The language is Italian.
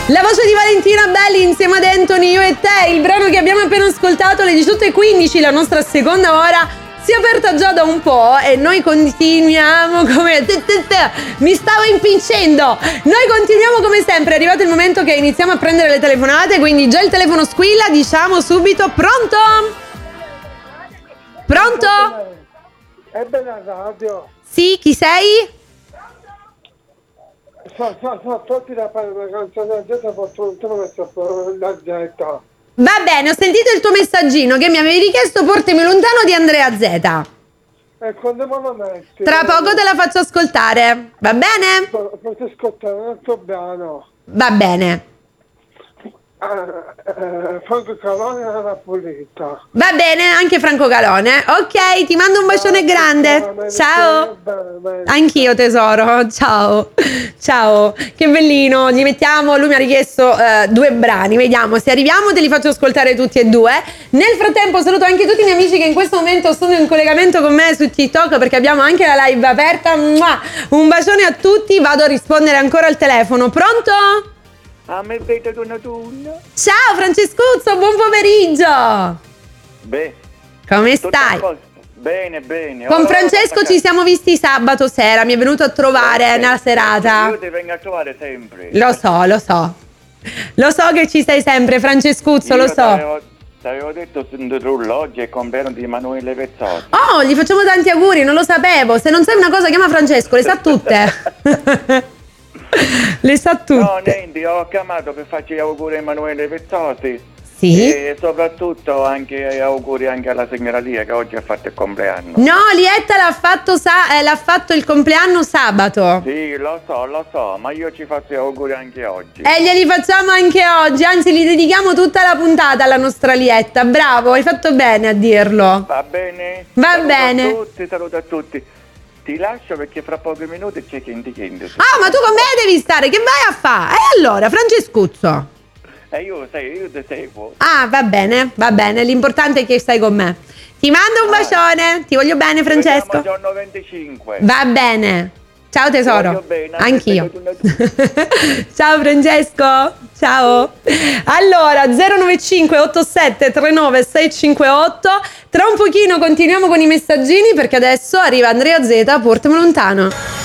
La voce di Valentina Belli insieme ad Anthony, Io e te, il brano che abbiamo appena ascoltato alle 18:15, la nostra seconda ora si è aperta già da un po' e noi continuiamo come... Mi stavo impingendo! Noi continuiamo come sempre, è arrivato il momento che iniziamo a prendere le telefonate, quindi già il telefono squilla, diciamo subito, pronto? Pronto? È bella radio. Sì, chi sei? Tutti da fare una canzone da Z, fortuna messo la Z. Va bene, ho sentito il tuo messaggino che mi avevi richiesto Portami lontano di Andrea Z. E quando me lo metti? Tra poco te la faccio ascoltare, va bene? Posso ascoltare un altro brano. Va bene. Franco Calone alla pulita. Va bene, anche Franco Calone. Ok, ti mando un bacione grande. Ciao. Anch'io tesoro. Ciao. Ciao. Che bellino. Gli mettiamo, lui mi ha richiesto 2 brani. Vediamo se arriviamo, te li faccio ascoltare tutti e 2. Nel frattempo saluto anche tutti i miei amici che in questo momento sono in collegamento con me su TikTok, perché abbiamo anche la live aperta. Un bacione a tutti. Vado a rispondere ancora al telefono. Pronto? A me vedo tunna. Ciao Francescuzzo, buon pomeriggio. Beh, Come stai? bene, bene. Con Francesco ci siamo visti sabato sera, mi è venuto a trovare nella serata. Io ti vengo a trovare sempre. Lo so. Lo so che ci sei sempre, Francescuzzo, lo so. Ti avevo detto oggi è il compleanno di Emanuele Pezzotti. Oh, gli facciamo tanti auguri, non lo sapevo. Se non sai una cosa, chiama Francesco, le sa tutte. Le sa tutte. No, niente, ho chiamato per farci gli auguri a Emanuele Pezzotti. Sì? E soprattutto anche auguri anche alla signora Lia che oggi ha fatto il compleanno. No, Lietta l'ha fatto il compleanno sabato. Sì, lo so, ma io ci faccio gli auguri anche oggi. E glieli facciamo anche oggi, anzi li dedichiamo tutta la puntata alla nostra Lietta. Bravo, hai fatto bene a dirlo. Va bene? Va bene. Saluto a tutti. Ti lascio perché fra pochi minuti c'è chi ti chiede. Ah, ma tu con me devi stare, che vai a fare? E allora, Francescuzzo? Io ti seguo. Ah, va bene, l'importante è che stai con me. Ti mando un bacione, ti voglio bene Francesco. Ci vediamo giorno 25. Va bene. Ciao tesoro. Voglio bene, Anch'io. Ciao Francesco. Ciao. Allora 095 87 39 658. Tra un pochino continuiamo con i messaggini perché adesso arriva Andrea Z, Portami lontano.